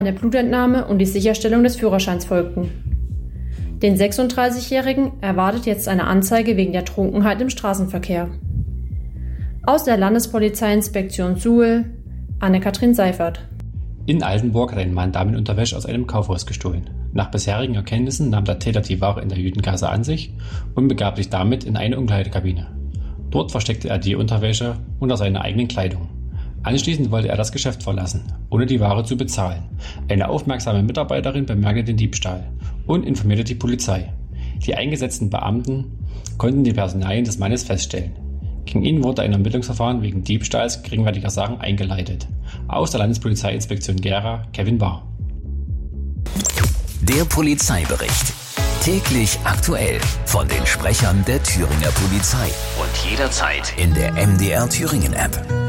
Eine Blutentnahme und die Sicherstellung des Führerscheins folgten. Den 36-Jährigen erwartet jetzt eine Anzeige wegen der Trunkenheit im Straßenverkehr. Aus der Landespolizeiinspektion Suhl, Anne-Kathrin Seifert. In Altenburg hat ein Mann Damenunterwäsche aus einem Kaufhaus gestohlen. Nach bisherigen Erkenntnissen nahm der Täter die Ware in der Jüdengasse an sich und begab sich damit in eine Umkleidekabine. Dort versteckte er die Unterwäsche unter seiner eigenen Kleidung. Anschließend wollte er das Geschäft verlassen, ohne die Ware zu bezahlen. Eine aufmerksame Mitarbeiterin bemerkte den Diebstahl und informierte die Polizei. Die eingesetzten Beamten konnten die Personalien des Mannes feststellen. Gegen ihn wurde ein Ermittlungsverfahren wegen Diebstahls geringwertiger Sachen eingeleitet. Aus der Landespolizeiinspektion Gera, Kevin Bahr. Der Polizeibericht. Täglich aktuell von den Sprechern der Thüringer Polizei und jederzeit in der MDR Thüringen App.